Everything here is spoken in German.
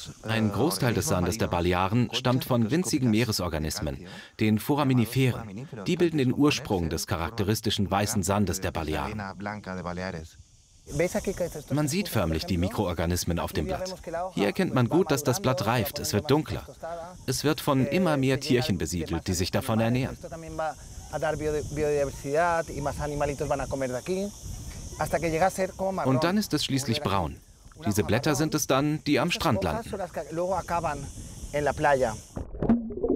Ein Großteil des Sandes der Balearen stammt von winzigen Meeresorganismen, den Foraminiferen. Die bilden den Ursprung des charakteristischen weißen Sandes der Balearen. Man sieht förmlich die Mikroorganismen auf dem Blatt. Hier erkennt man gut, dass das Blatt reift, es wird dunkler. Es wird von immer mehr Tierchen besiedelt, die sich davon ernähren. Und dann ist es schließlich braun. Diese Blätter sind es dann, die am Strand landen.